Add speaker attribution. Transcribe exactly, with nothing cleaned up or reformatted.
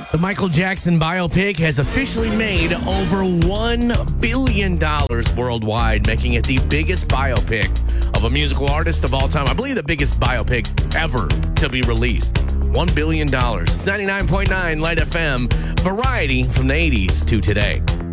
Speaker 1: The Michael Jackson biopic has officially made over one billion dollars worldwide, making it the biggest biopic of a musical artist of all time. I believe the biggest biopic ever to be released. one billion dollars. It's ninety-nine point nine Light F M. Variety from the eighties to today.